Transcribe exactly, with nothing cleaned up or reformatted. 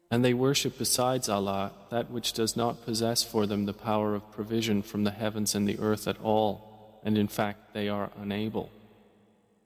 And they worship besides Allah that which does not possess for them the power of provision from the heavens and the earth at all, and in fact they are unable.